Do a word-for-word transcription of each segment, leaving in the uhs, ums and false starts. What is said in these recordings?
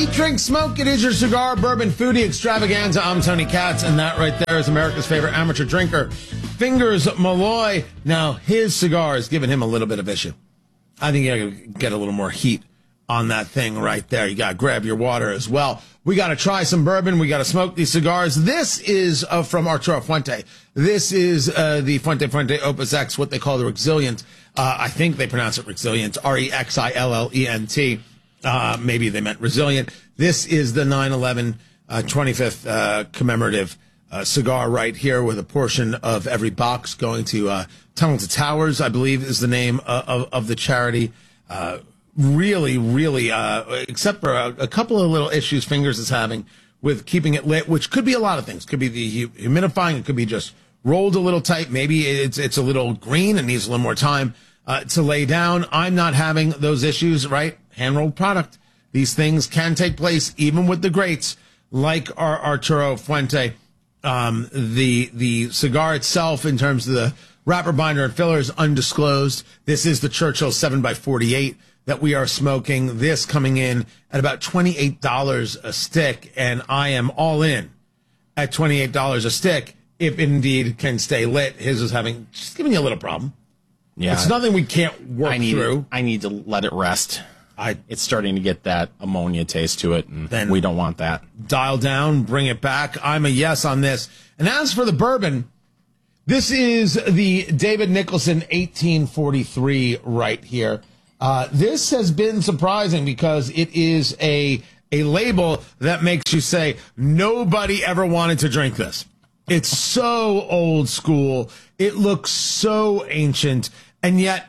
Eat, drink, smoke. It is your cigar bourbon foodie extravaganza. I'm Tony Katz, and that right there is America's favorite amateur drinker, Fingers Malloy. Now, his cigar is giving him a little bit of issue. I think you got to get a little more heat on that thing right there. You got to grab your water as well. We got to try some bourbon. We got to smoke these cigars. This is uh, from Arturo Fuente. This is uh, the Fuente Fuente Opus X, what they call the Rexilient. Uh, I think they pronounce it Rexilient, R E X I L L E N T. Uh, maybe they meant resilient. This is the nine eleven uh, twenty-fifth uh, commemorative uh, cigar right here, with a portion of every box going to uh, Tunnel to Towers, I believe is the name uh, of, of the charity. Uh, really, really, uh, except for a, a couple of little issues Fingers is having with keeping it lit, which could be a lot of things. Could be the humidifying. It could be just rolled a little tight. Maybe it's it's a little green and needs a little more time uh, to lay down. I'm not having those issues, right? Hand-rolled product. These things can take place even with the greats like our Arturo Fuente. Um, the the cigar itself, in terms of the wrapper, binder, and filler, is undisclosed. This is the Churchill seven by forty-eight that we are smoking. This coming in at about twenty-eight dollars a stick, and I am all in at twenty-eight dollars a stick if indeed can stay lit. His is having, just giving you a little problem. Yeah, it's nothing we can't work I need, through. I need to let it rest. I, it's starting to get that ammonia taste to it, and then we don't want that. Dial down, bring it back. I'm a yes on this. And as for the bourbon, this is the David Nicholson eighteen forty-three right here. Uh, this has been surprising because it is a a label that makes you say, nobody ever wanted to drink this. It's so old school. It looks so ancient, and yet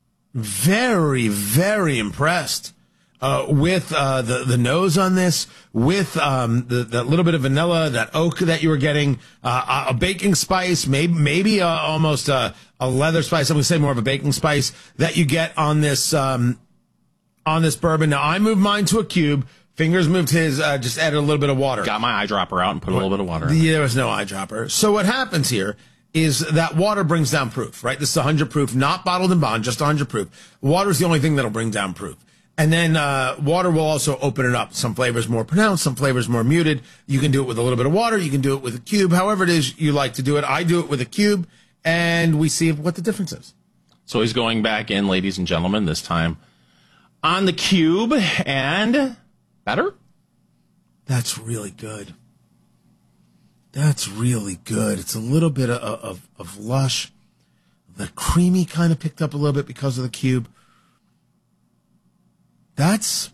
very, very impressed uh, with uh, the the nose on this, with um, the that little bit of vanilla, that oak that you were getting, uh, a baking spice, maybe maybe uh, almost a, a leather spice. I'm going to say more of a baking spice that you get on this um, on this bourbon. Now, I moved mine to a cube. Fingers moved his, uh, just added a little bit of water. Got my eyedropper out and put a little bit of water in. There was no eyedropper. So what happens here is that water brings down proof, right? This is one hundred proof, not bottled in bond, just one hundred proof. Water is the only thing that'll bring down proof. And then uh, water will also open it up. Some flavors more pronounced, some flavors more muted. You can do it with a little bit of water. You can do it with a cube. However it is you like to do it. I do it with a cube, and we see what the difference is. So he's going back in, ladies and gentlemen, this time on the cube, and better? That's really good. That's really good. It's a little bit of, of, of lush. The creamy kind of picked up a little bit because of the cube. That's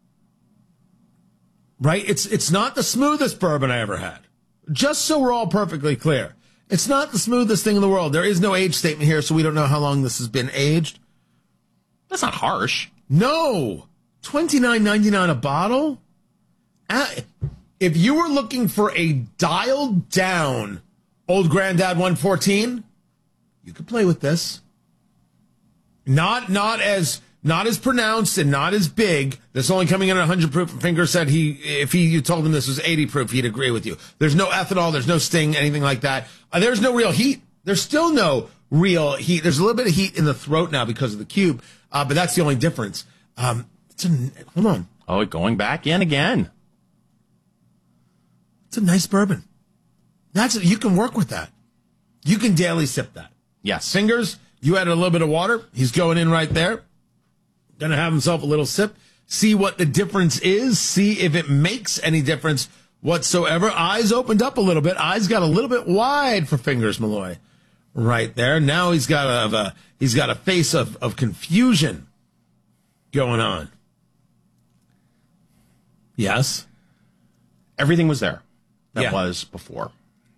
right. It's it's not the smoothest bourbon I ever had. Just so we're all perfectly clear. It's not the smoothest thing in the world. There is no age statement here, so we don't know how long this has been aged. That's not harsh. No. twenty-nine ninety-nine a bottle? If you were looking for a dialed down Old Granddad one fourteen, you could play with this. Not not as not as pronounced and not as big. This only coming in at one hundred proof. And Finger said he if he you told him this was eighty proof, he'd agree with you. There's no ethanol, there's no sting, anything like that. Uh, there's no real heat. There's still no real heat. There's a little bit of heat in the throat now because of the cube, uh, but that's the only difference. Um, it's a, hold on. Oh, going back in again. It's a nice bourbon. That's you can work with that. You can daily sip that. Yes. Fingers, you added a little bit of water. He's going in right there. Going to have himself a little sip. See what the difference is. See if it makes any difference whatsoever. Eyes opened up a little bit. Eyes got a little bit wide for Fingers Malloy right there. Now he's got a, a he's got a face of, of confusion going on. Yes. Everything was there. That yeah. was before.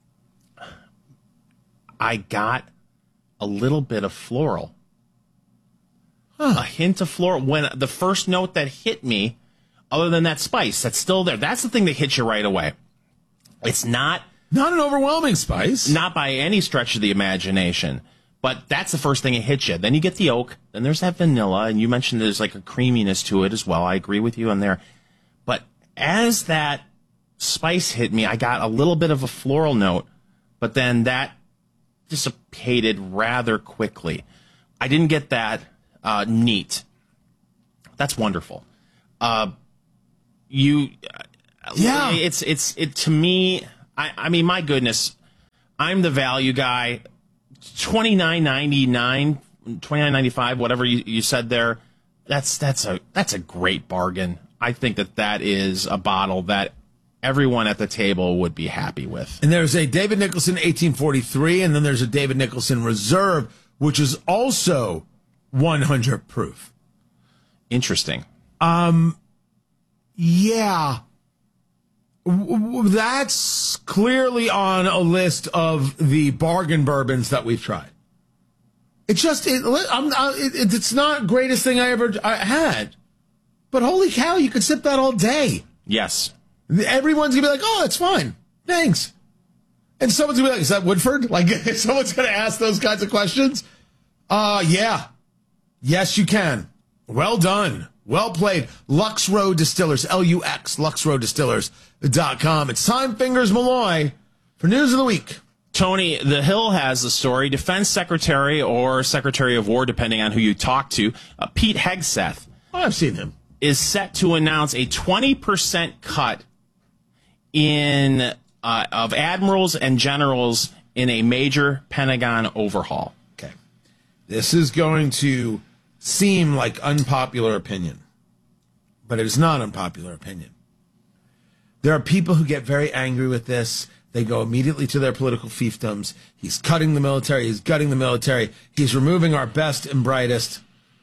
I got a little bit of floral. Huh. A hint of floral. When the first note that hit me, other than that spice, that's still there. That's the thing that hits you right away. It's not... Not an overwhelming spice. Not by any stretch of the imagination. But that's the first thing that hits you. Then you get the oak. Then there's that vanilla. And you mentioned there's like a creaminess to it as well. I agree with you on there. But as that spice hit me, I got a little bit of a floral note, but then that dissipated rather quickly. I didn't get that uh, neat. That's wonderful. Uh, you, Yeah. it's, it's, it to me, I, I mean, my goodness, I'm the value guy. twenty-nine ninety-nine, twenty-nine ninety-five, whatever you, you said there. That's, that's a, that's a great bargain. I think that that is a bottle that everyone at the table would be happy with. And there's a David Nicholson eighteen forty-three, and then there's a David Nicholson Reserve, which is also one hundred proof. Interesting. Um, yeah. W- w- that's clearly on a list of the bargain bourbons that we've tried. It's just, it, I'm, I, it, it's not greatest thing I ever I had. But holy cow, you could sip that all day. Yes. Everyone's going to be like, oh, it's fine. Thanks. And someone's going to be like, is that Woodford? Like, someone's going to ask those kinds of questions. Uh, yeah. Yes, you can. Well done. Well played. Lux Row Distillers, L U X, lux row distillers dot com. It's time, Fingers Malloy, for News of the Week. Tony, The Hill has the story. Defense Secretary or Secretary of War, depending on who you talk to, uh, Pete Hegseth. Oh, I've seen him. Is set to announce a twenty percent cut in uh, of admirals and generals in a major Pentagon overhaul. Okay. This is going to seem like unpopular opinion, but it is not unpopular opinion. There are people who get very angry with this. They go immediately to their political fiefdoms. He's cutting the military. He's gutting the military. He's removing our best and brightest.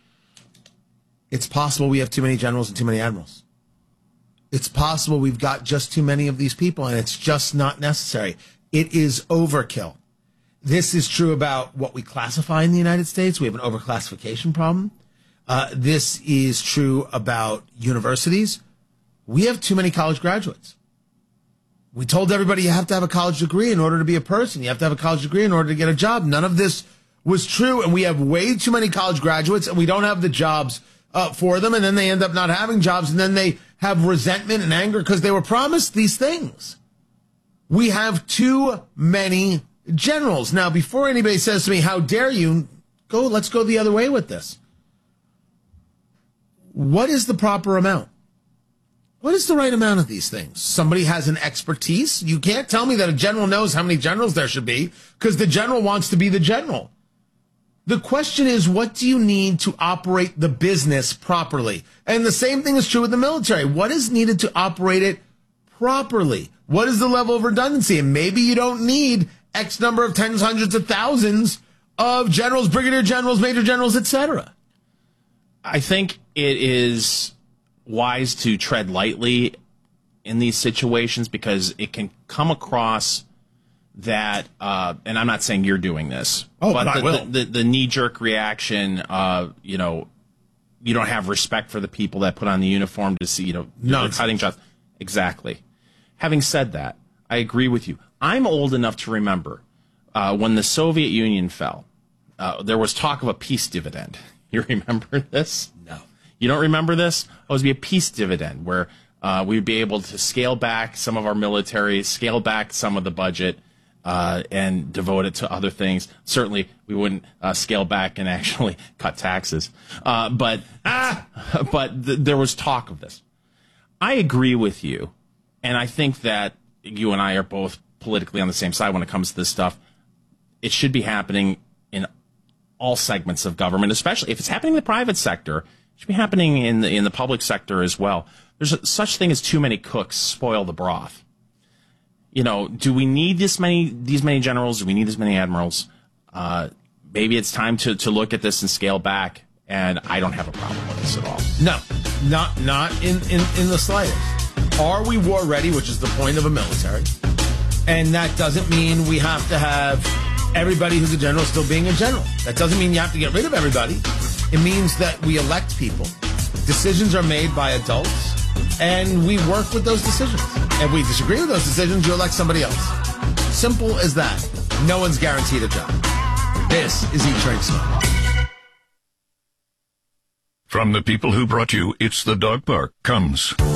It's possible we have too many generals and too many admirals. It's possible we've got just too many of these people, and it's just not necessary. It is overkill. This is true about what we classify in the United States. We have an overclassification problem. Uh, this is true about universities. We have too many college graduates. We told everybody you have to have a college degree in order to be a person. You have to have a college degree in order to get a job. None of this was true, and we have way too many college graduates, and we don't have the jobs uh, for them, and then they end up not having jobs, and then they have resentment and anger because they were promised these things. We have too many generals. Now, before anybody says to me, how dare you, go, let's go the other way with this. What is the proper amount? What is the right amount of these things? Somebody has an expertise. You can't tell me that a general knows how many generals there should be because the general wants to be the general. The question is, what do you need to operate the business properly? And the same thing is true with the military. What is needed to operate it properly? What is the level of redundancy? And maybe you don't need X number of tens, hundreds of thousands of generals, brigadier generals, major generals, et cetera. I think it is wise to tread lightly in these situations because it can come across that, uh, and I'm not saying you're doing this, oh, but, but the, I will. the, the, the knee-jerk reaction, uh, you know, you don't have respect for the people that put on the uniform to see, you know, they're cutting jobs. Exactly. Having said that, I agree with you. I'm old enough to remember uh, when the Soviet Union fell, uh, there was talk of a peace dividend. You remember this? No. You don't remember this? Oh, it was be a peace dividend where uh, we would be able to scale back some of our military, scale back some of the budget, uh, and devote it to other things. Certainly, we wouldn't uh, scale back and actually cut taxes. Uh, but ah, but th- there was talk of this. I agree with you, and I think that you and I are both politically on the same side when it comes to this stuff. It should be happening in all segments of government, especially if it's happening in the private sector. It should be happening in the in the public sector as well. There's a, such thing as too many cooks spoil the broth. You know, do we need this many these many generals? Do we need this many admirals? Uh, maybe it's time to to look at this and scale back. And I don't have a problem with this at all. No, not not in in, in the slightest. Are we war ready? Which is the point of a military, and that doesn't mean we have to have everybody who's a general still being a general. That doesn't mean you have to get rid of everybody. It means that we elect people. Decisions are made by adults, and we work with those decisions. If we disagree with those decisions, you elect somebody else. Simple as that. No one's guaranteed a job. This is Eat, Drink, Smoke. From the people who brought you It's the Dog Park comes